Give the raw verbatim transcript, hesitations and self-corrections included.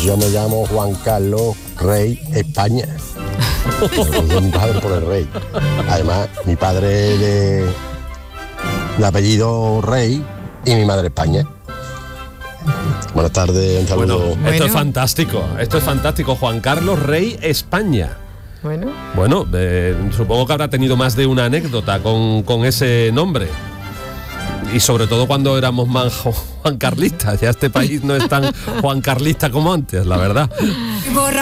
Yo me llamo Juan Carlos Rey España. Yo mi padre por el Rey. Además, mi padre de, de apellido Rey y mi madre España. Buenas tardes, un saludo. Bueno, Bueno. esto es fantástico, esto es fantástico. Juan Carlos Rey España. Bueno, Bueno, eh, supongo que habrá tenido más de una anécdota con, con ese nombre. Y sobre todo cuando éramos más Juan Carlistas. Ya este país no es tan Juan Carlista como antes, la verdad.